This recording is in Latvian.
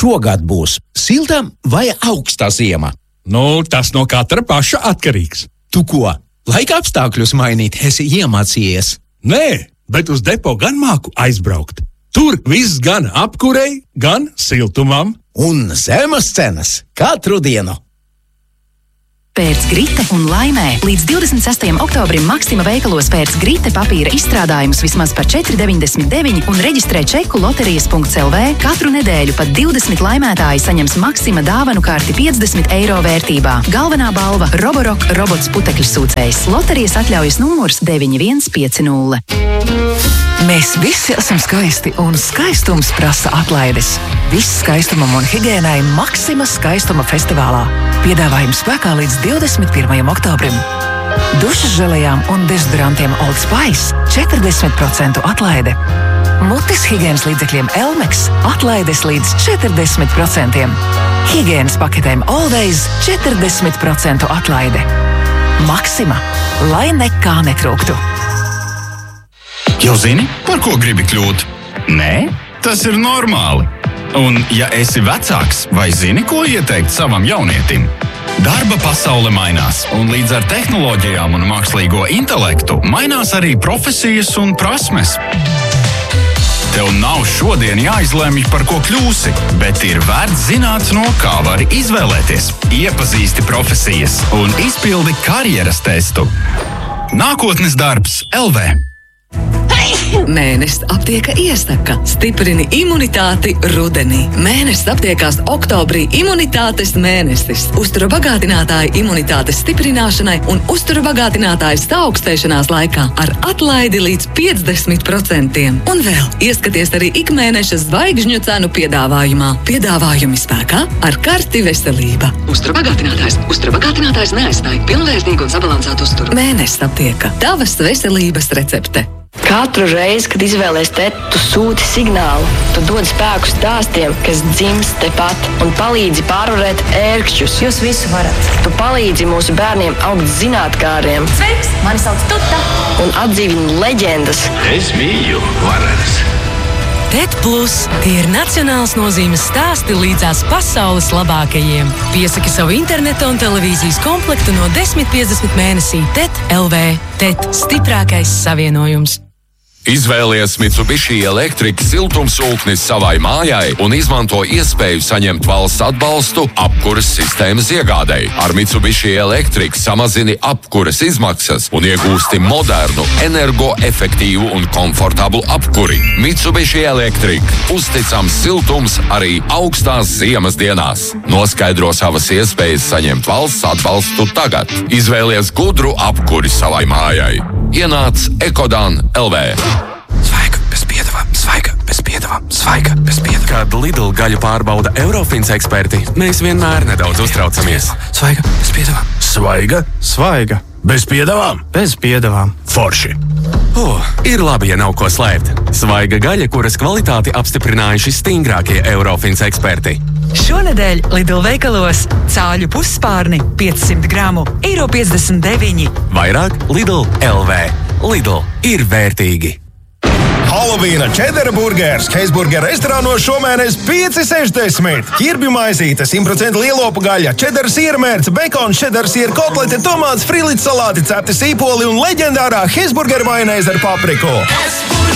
šogad būs silta vai augsta ziema? Tas no katra paša atkarīgs. Tu ko, laika apstākļus mainīt esi iemācījies? Nē, bet uz depo gan māku aizbraukt. Tur viss gan apkurei, gan siltumam. Un zemes cenas katru dienu. Pērc Grite un laimē. Līdz 26. oktobrim Maksima veikalos pērc Grite papīra izstrādājumus vismaz par 4,99 un reģistrē čeku loterijas.lv. Katru nedēļu pat 20 laimētāji saņems Maksima dāvanu karti 50 eiro vērtībā. Galvenā balva – Roborock robots putekļu sūcējs. Loterijas atļaujas numurs 9150. Mēs visi esam skaisti, un skaistums prasa atlaides. Viss skaistumam un higiēnai Maksima skaistuma festivālā. Piedāvājums spēkā līdz 21. oktobrim. Dušas želejām un dezodorantiem Old Spice 40% atlaide. Mutes higienas līdzekļiem Elmex atlaides līdz 40%. Higienas paketēm Always 40% atlaide. Maksima, lai nekā netrūktu. Jau zini, par ko gribi kļūt? Nē, tas ir normāli. Un ja esi vecāks, vai zini, ko ieteikt savam jaunietim? Darba pasaule mainās, un līdz ar tehnoloģijām un mākslīgo intelektu mainās arī profesijas un prasmes. Tev nav šodien jāizlemj, par ko kļūsi, bet ir vērts zināt, no kā vari izvēlēties. Iepazīsti profesijas un izpildi karjeras testu. Nākotnes darbs LV. Mēnesis aptieka iesaka. Stiprini imunitāti rudenī. Mēnesis aptiekās oktobrī imunitātes mēnesis. Uztura bagātinātāji imunitātes stiprināšanai un uztura bagātinātāji saaugstēšanās laikā ar atlaidi līdz 50%. Un vēl ieskaties arī ikmēneša zvaigžņu cenu piedāvājumā. Piedāvājumi spēkā ar karti veselība. Uztura bagātinātājs neaizstāj pilnvērtīgu un sabalansētu uzturu. Mēnesis aptieka. Tavas veselības recepte. Katru reizi, kad izvēlies teti, tu sūti signālu. Tu dod spēku stāstiem, kas dzimst tepat un palīdzi pārvarēt ērkšķus. Jūs visu varat. Tu palīdzi mūsu bērniem augt zinātkāriem. Sveiks, mani sauc Tuta. Un atdzīvini leģendas. Es mīļu varenas. TET Plus – tie ir nacionāls nozīmes stāsti līdzās pasaules labākajiem. Piesaki savu interneta un televīzijas komplektu no 10,50 mēnesī TET LV. TET – stiprākais savienojums. Izvēlies Mitsubishi Electric siltumsūknis savai mājai un izmanto iespēju saņemt valsts atbalstu apkuras sistēmas iegādei. Ar Mitsubishi Electric samazini apkuras izmaksas un iegūsti modernu, energoefektīvu un komfortablu apkuri. Mitsubishi Electric – uzticams siltums arī augstās ziemas dienās. Noskaidro savas iespējas saņemt valsts atbalstu tagad. Izvēlies gudru apkuri savai mājai. Ienāc Ekodan LV. Svaiga bez piedevām, svaiga bez piedevām, svaiga bez piedevām. Kad Lidl gaļu pārbauda Eurofins eksperti, mēs vienmēr nedaudz uztraucamies. Svaiga bez piedevām. Svaiga? Svaiga. Bez piedevām? Bez piedevām. Forši. Ir labi, ja nav ko slēpt. Svaiga gaļa, kuras kvalitāti apstiprinājuši stingrākie Eurofins eksperti. Šonedēļ Lidl veikalos cāļu pusspārni 500 gramu €59. Vairāk Lidl LV. Lidl ir vērtīgi. Halovīna čedera burgers Heisburger restorānos šomēnes 5,60. Ķirbju maizīte, 100% lielopu gaļa, čedera siermērce, bekons, čedera siera kotlete, tomāts, frilīts salāti, cepti sīpoli un leģendārā Heisburger majonēze ar papriku.